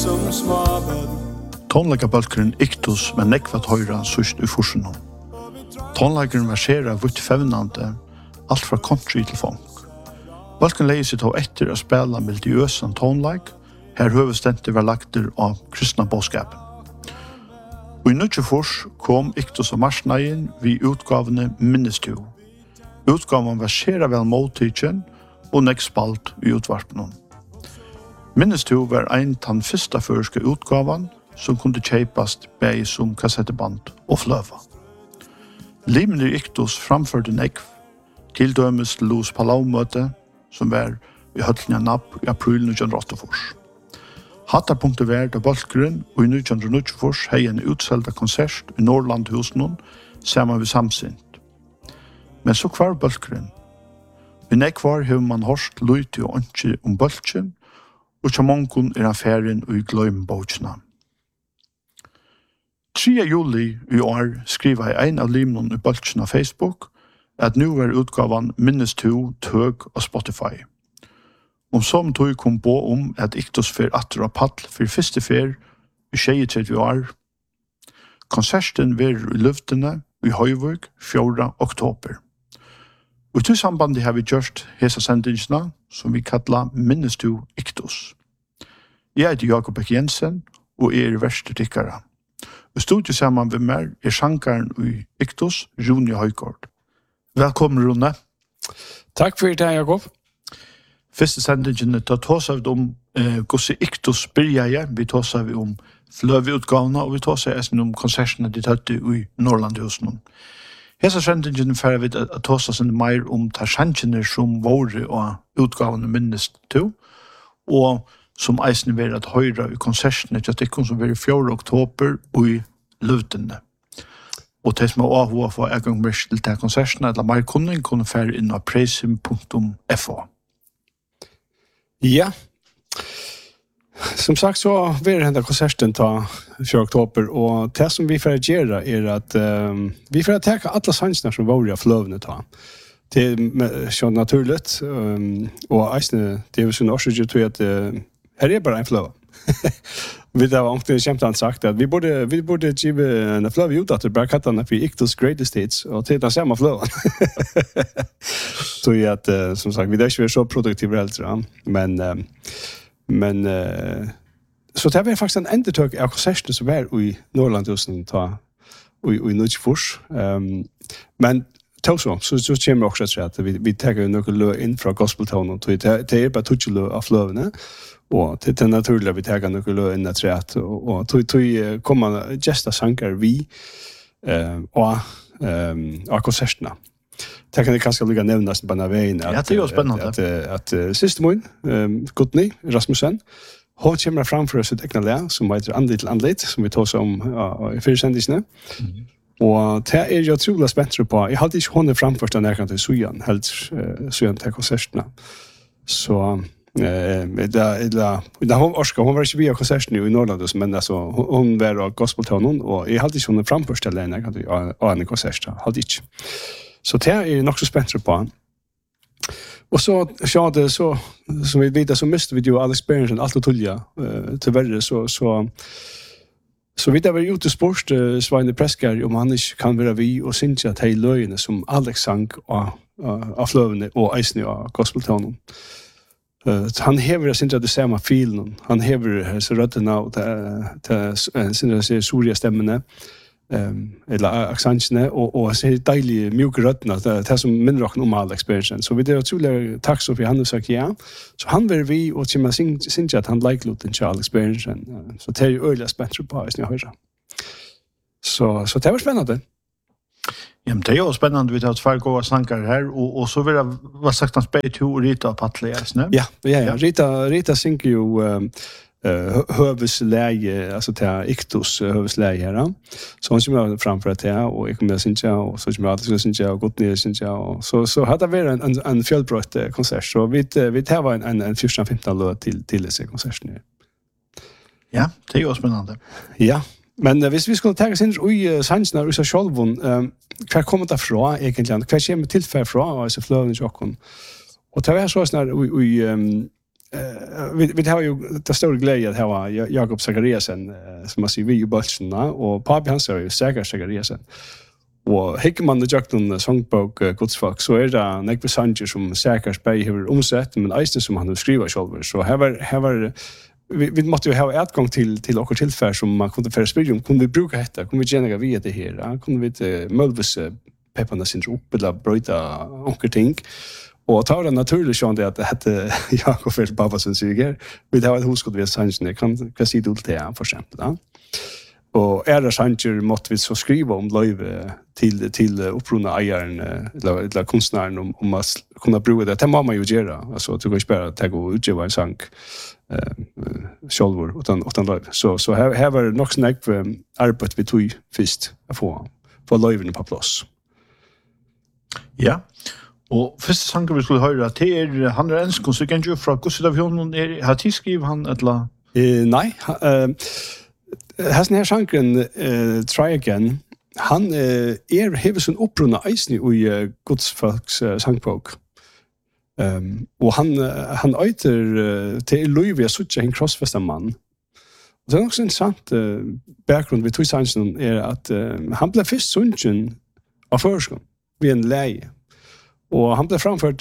som smaven. Tonleikabalkeren Iktus med nekvat høyra sust i forsen. Tonleikeren verserer vidt fevnande, alt fra country til funk. Balken leier seg til etter å spela melodiøsen tonleik, her høvestenter var lagter av kristna bådskapen. Og i 1924 kom Iktus og marsneien vid utgavene Minnestu. Utgaven verserer vel mottidjen og nekspalt i utvarpen. Minnestu var ein tann fyrsta førske utgaven som kunne kjeipast bei som kassetteband og fløva. Limen i Iktus framførte nekv til dømes til Los Palau-møte som var i høtlinja napp i april 1984. Hattarpunktet var da Balkeren og i 1924 hei en utselda konsert i Norrlandhusen sammen ved Samsint. Men så kvar Balkeren. I nekvar har man hørst løyti og ønske om Balkeren, og til mongen affæren og i gløymbåtsna. 3. juli i år skriver jeg en av limene i Balkeren av Facebook at nu er utgaven Minnestu tøg og Spotify. Som tog kom på at Iktus fer atter og paddel for første fer i 23 år. Konserten var i luftene i Høyvøk 4. oktober. Og til sambandet har vi gjort hese sendingsene som vi kallar Minnestu Iktus. Jeg heter Jakob Ek Jensen og er verste tikkere. Og studiet sammen med meg er sjankaren i Iktus, Rune Høykort. Velkommen, Rune. Takk for det, Jakob. Første sendingen tar vi om hvordan Iktus byrja. Vi tar vi om fløveutgavene, og vi tar vi om konsertene de tatt i Norrlandhusen. Hesa sendingen fer vi at tosa sin meir om tarsjankene som våre og utgavene minnest to, og som eisen vil at høyre i konsertene til at som vil 4. oktober og i Løvdene. Og til som er avhåret for en gang mer til til konsertene, eller mer kunning kunne fære inn av presim.fo. Ja. Som sagt så vil hända konserten ta 4. oktober och det som vi får göra är att vi får ta alla sangsna som var flövna ta. Det är så naturligt och äsne det är så något så att här är bara en flöv. Vi har också kämpat sagt att vi borde ge en flöv ut att bara katta när vi Iktus Greatest Hits och titta samma flöv. Så att som sagt vi där är så produktiva äldre men så det var faktiskt en endertøk av konserten som var i Norrlandhusen ta i Nudgefors. Men så kommer också att vi tar några lö in från gospeltonen. Det är bara tutslö av flövene. Och det är naturligt att vi tar några lö in att rätt. Och tog kommer gästa sankar vi och konserterna. Det kan kanske ligga nämnas på den vägen att det är spännande att systemoin Gudny Rasmussen hon kommer framför oss ett egna lä som heter Andligt till Andligt som vi tar om i försändningarna. Och det är jag otroligt spänd på. Jag hade inte hon framför den här till Sujan helt Sujan till konserterna. Så det hon orskar hon var inte via konserten i Norrland men alltså hon var gospeltonen och jag hade inte hon framför ställen jag kan en konsert hade inte. Så det är nog så spänt på. Och så det så som vi vet så måste vi ju all experience allt och tulja tyvärr så vi där var ute sport Svane Preskar om han inte kan vara vi och synja att hela lögnen som Alex sang och flövne och Eisne och gospeltonen. Han hever synja det samma filen. Han hever så rötterna och till synja surya stämmene. Eller accentene och så deilig mjuk rötterna det som minner oss om all experience. Så vi det otroligt tack så för han har sagt ja. Så han vill vi och till man synja att han like låten Charles experience så det är ju öliga spännande på att ni hör. Så det var spännande. Ja, men det är ju spännande vi tar två goda sankar här och så vill jag vad sagt han spelar till Rita Patleas, ne? Ja. Rita synker ju hövsläge alltså till Iktus hövsläge här. Så hon kommer framför det och jag kommer synja och så kommer jag synja och gått ner synja och så hade vi en fjällbrott konsert så vi tar var en 14-15 låt till det konserten. Ja, det är ju spännande. Ja. Men hvis vi skulle ta oss inn i sansene og seg selv, hva kommer det fra egentlig? Hva kommer tilfell fra av disse fløvene i sjokken? Og det var så sånn vi har ju det stora glädje att ha Jakob Zachariasen som man säger vi ju bollarna och pappa hans är ju Zachariasen. Och hickar man det jakt on sångbok Gudsfolk så är det några sanger som Zacharias Bay har omsatt men eisen som han har skrivit själv så här var vi måste ju ha utgång till och tillfälle som man kunde för spela kunde vi bruka detta kunde vi genera via det här kunde vi möjligtvis pepparna sin upp eller bryta onkel ting och ta det naturligt så att det hette Jakob för pappa som säger vi har ett huskott vi sanningen kan se det till för exempel och är det sanger måste vi så skriva om löve till uppruna ägaren eller konstnären om att kunna bruka det. Det må man ju göra. Alltså du kan inte bara ta och utgöra en sång självor utan löv. Så här var det nog snäck arbete vi tog först att få löven på plats. Ja. Och första sången vi skulle höra till han är en konsekvens från Gustav Johansson har tillskriv han eller nej. Hasen här sången Try Again han hever sin upprunna eisen i Gudsfolks sangbok. Och han øyter til Louis jeg suttje en krossfesta mann. Og det er også interessant bakgrunn vi tog sangen at han ble først sungen av førskånd ved en leie. Og han ble framført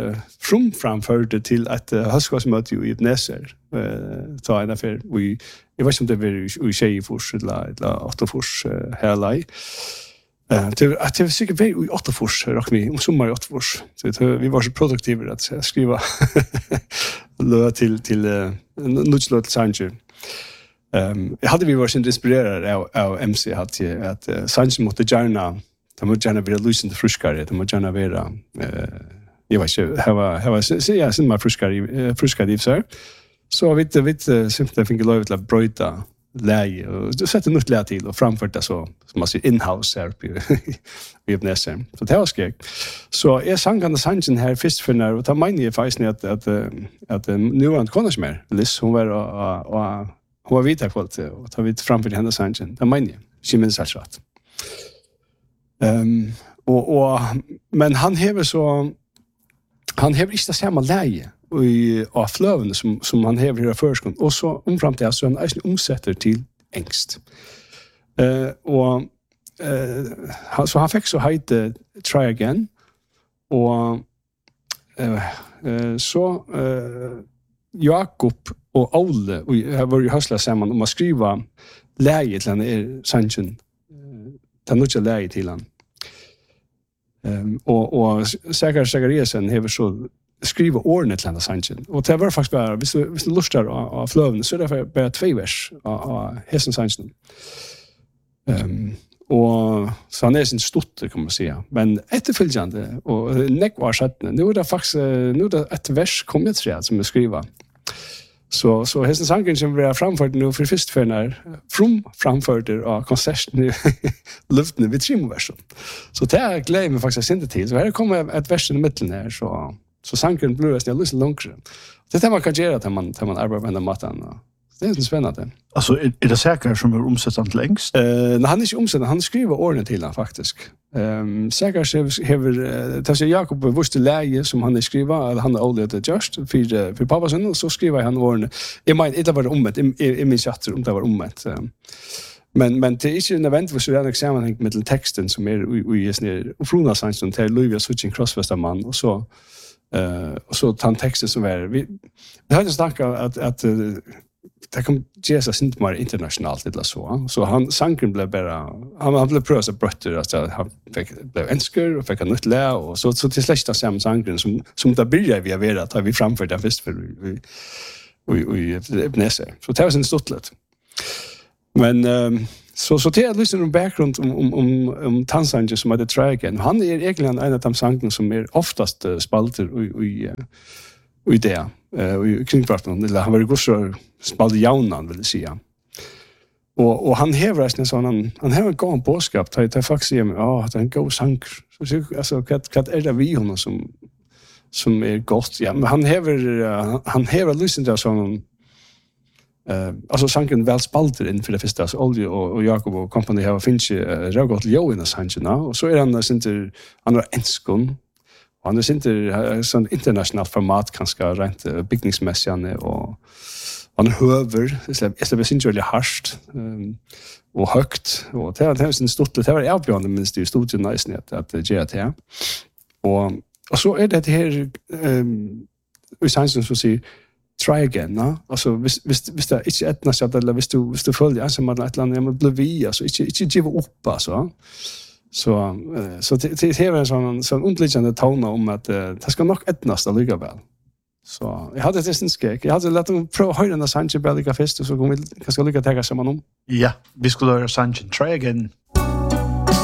til et høstgårdsmøte i Ebenezer. Ta en affær. Jeg vet ikke om det var i Tjejefors eller Åttafors her leie. Det var sikkert väl i Åttafors, räknar vi, sommar i Åttafors. Så vi var så produktiva att skriva låt till nutslåt Sanger. Hade vi varit inspirerade av MC att Sanger måste gärna vara lysande friskare, de måste gärna vara jag vet inte, här var sen man friskare i så. Så vi simpelt fick lov att bryta läge och det sätter nytt läge till och framfört det så som man ser in-house här i Ebenezer. Så det var skäck. Så jag sang den sangen här först för när och ta mig ner faktiskt att nu var inte konnas mer. Liz hon var vita kvalt och ta vid framför henne sangen. Ta mig ner. She minns alltså att. Men han hever inte samma läge i flöven som han hever i förskånd och så omfram till så han omsätter till engst. Så han fick så heite Try Again och så Jakob och Ole och jag var ju hösla samman om att skriva läge till han sanchen ta nutja läge till han. Och Zachariasen hever så skriva ordene til denne sangen. Og det var faktisk bare, hvis du lustar av fløvene, så er det bare 2 vers av hesten sangen. Og så han sin stotter, kan man säga. Men etterfølgende, og nekvar settene, nu er det faktisk et vers kommet til som er skriva. Så hesten sangen som vi har framført nå for først for når framførte av konserten i luftene vid Trimoversen. Så det gleder jeg meg faktisk ikke til. Så her kommer et vers i midten her, så sanken blir det lite långre. Det är man kan göra när man arbetar med den maten. Det är spännande. Alltså är det säkert som är omsättande längst? Nej, han är inte omsättande. Han skriver orden till han faktiskt. Säkert har det Jakob visste läge som han skriver att han har åldet just för pappa sen så skriver han orden. Jag menar det var omvänt i min chatt om det var omvänt. Men det är inte nödvändigt för en sammanhang med texten som är i snär och från sansen till Louis switching crossfesta man och så tar texten som är vi hade snackat att det kom Jesus inte mer internationellt eller så han sanken blev bara han blev pröva så brötter att han blev enskör och fick en nytt lä och så till släkta samma sanken som där börjar vi vara att vi framför det först för vi Ebenezer så det var en stottlet men så det är liksom en bakgrund om Tansanger som hade Try Again. Han är egentligen en av de sangerna som är oftast spalter i det. I kringkvarten. Eller han var ju också spalt jaunan, vill jag säga. Och han hever en sån, han hever en god bådskap. Det är faktiskt säger att det är en god sang. Alltså, vad är det vi honom som är gott? Ja, men han hever lyssnat till sån alltså sanken väl spalter in för det första så Olje och Jakob och company har finns rätt gott jo i den sanken och så är han inte han har enskon Han inte sån internationellt format kanske rent byggningsmässigt och han höver jag syns ju väldigt harskt och högt och det var sin stort det var avbjörande minst i studion nice net att göra det och så är det här vi säger så säger try again, no? Alltså visst det inte ettna så eller visst du följer alltså man ett land jag blir vi alltså inte ge upp alltså. Så det här är en sån underliggande tone om att det ska nog ettnas att ligga väl. Så jag hade det sen skek. Jag hade låtit dem prova höra den Sanchez Belgica fest och så kommer vi kanske lycka ta samman om. Ja, vi skulle göra Sanchez try again.